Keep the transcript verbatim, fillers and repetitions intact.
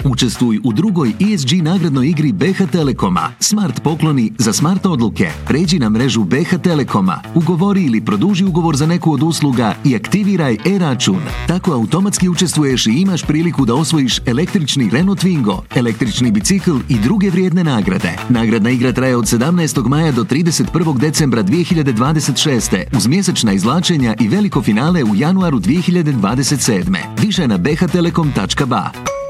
Učestvuj u drugoj E S G nagradnoj igri B H Telekoma. Smart pokloni za smart odluke. Pređi na mrežu B H Telekoma, ugovori ili produži ugovor za neku od usluga i aktiviraj e-račun. Tako automatski učestvuješ i imaš priliku da osvojiš električni Renault Twingo, električni bicikl i druge vrijedne nagrade. Nagradna igra traje od sedamnaestog maja do trideset prvog decembra dvije hiljade dvadeset šeste uz mjesečna izvlačenja i veliko finale u januaru dvije hiljade dvadeset sedme. Više na b h telekom tačka b a.